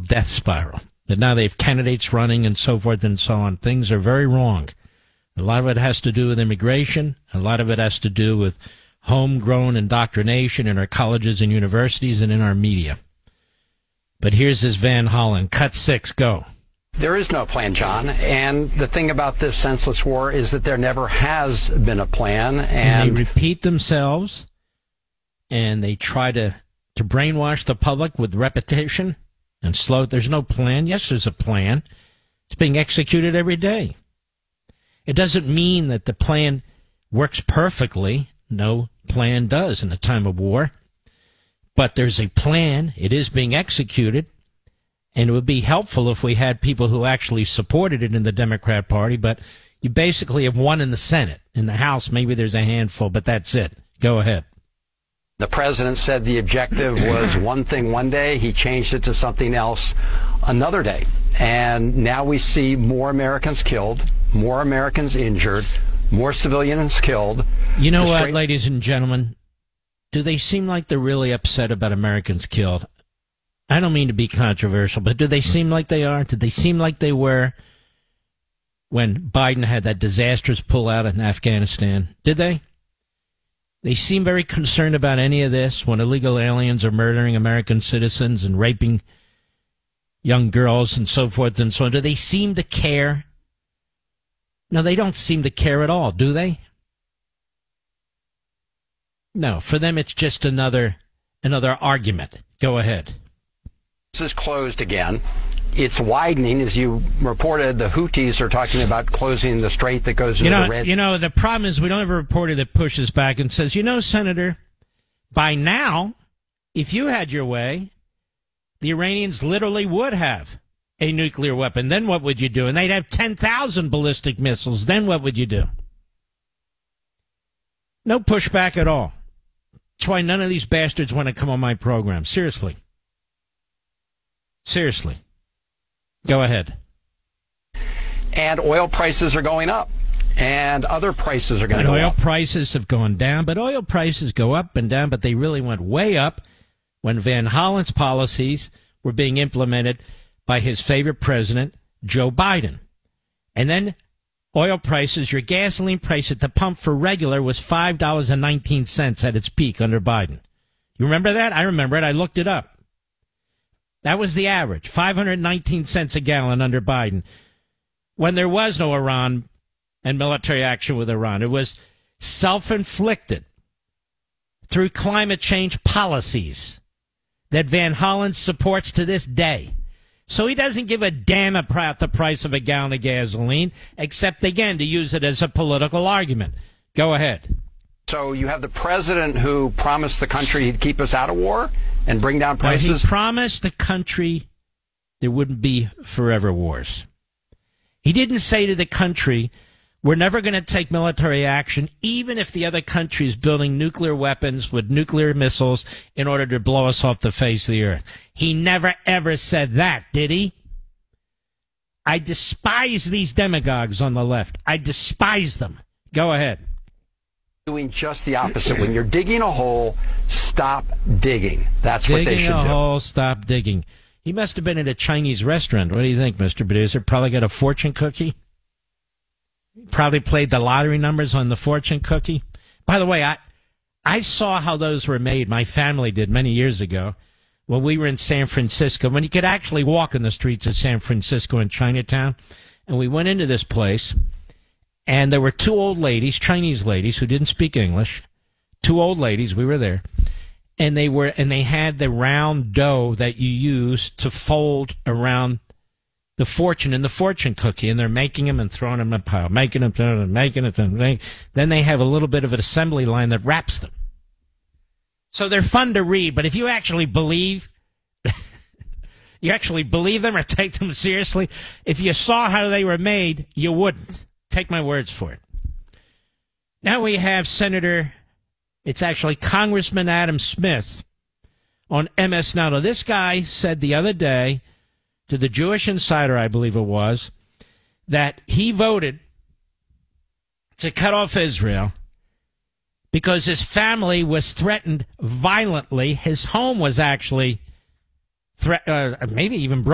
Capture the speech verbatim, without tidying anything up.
death spiral. That now they have candidates running and so forth and so on. Things are very wrong. A lot of it has to do with immigration. A lot of it has to do with homegrown indoctrination in our colleges and universities and in our media. But here's this Van Hollen. Cut six, go. There is no plan, John. And the thing about this senseless war is that there never has been a plan. And, and they repeat themselves, and they try to, to brainwash the public with repetition and slow. There's no plan. Yes, there's a plan. It's being executed every day. It doesn't mean that the plan works perfectly. No plan does in a time of war. But there's a plan. It is being executed. And it would be helpful if we had people who actually supported it in the Democrat Party. But you basically have one in the Senate. In the House, maybe there's a handful, but that's it. Go ahead. The president said the objective was one thing one day. He changed it to something else another day. And now we see more Americans killed, more Americans injured, more civilians killed. You know Straight- what, ladies and gentlemen? Do they seem like they're really upset about Americans killed? I don't mean to be controversial, but do they seem like they are? Did they seem like they were when Biden had that disastrous pullout in Afghanistan? Did they? They seem very concerned about any of this when illegal aliens are murdering American citizens and raping young girls and so forth and so on. Do they seem to care? No, they don't seem to care at all, do they? No, for them it's just another another argument. Go ahead. This is closed again. It's widening. As you reported, the Houthis are talking about closing the strait that goes into you know, the Red. You know, the problem is we don't have a reporter that pushes back and says, you know, Senator, by now, if you had your way, the Iranians literally would have a nuclear weapon. Then what would you do? And they'd have ten thousand ballistic missiles. Then what would you do? No pushback at all. That's why none of these bastards want to come on my program. Seriously. Seriously. Go ahead. And oil prices are going up. And other prices are going to go oil up. prices have gone down, but oil prices go up and down, but they really went way up when Van Hollen's policies were being implemented by his favorite president, Joe Biden. And then oil prices, your gasoline price at the pump for regular was five dollars and nineteen cents at its peak under Biden. You remember that? I remember it. I looked it up. That was the average, five hundred nineteen cents a gallon under Biden, when there was no Iran and military action with Iran. It was self-inflicted through climate change policies that Van Hollen supports to this day. So he doesn't give a damn about the price of a gallon of gasoline, except, again, to use it as a political argument. Go ahead. So you have the president who promised the country he'd keep us out of war and bring down prices. Now, he promised the country there wouldn't be forever wars. He didn't say to the country, we're never going to take military action, even if the other country is building nuclear weapons with nuclear missiles in order to blow us off the face of the earth. He never, ever said that, did he? I despise these demagogues on the left. I despise them. Go ahead. Doing just the opposite. When you're digging a hole, stop digging. That's digging what they should a do. hole, stop digging. He must have been at a Chinese restaurant. What do you think, Mister Producer? Probably got a fortune cookie? Probably played the lottery numbers on the fortune cookie. By the way, I I saw how those were made. My family did many years ago when we were in San Francisco, when you could actually walk in the streets of San Francisco in Chinatown. And we went into this place, and there were two old ladies, Chinese ladies, who didn't speak English. Two old ladies, we were there. And they were and they had the round dough that you use to fold around the fortune in the fortune cookie, and they're making them and throwing them in a pile, making them, throwing them, making it, and then they have a little bit of an assembly line that wraps them. So they're fun to read, but if you actually believe, you actually believe them or take them seriously, if you saw how they were made, you wouldn't. Take my words for it. Now we have Senator, it's actually Congressman Adam Smith on M S Now. Now, this guy said the other day to the Jewish Insider, I believe it was, that he voted to cut off Israel because his family was threatened violently. His home was actually thre- uh, maybe even broken.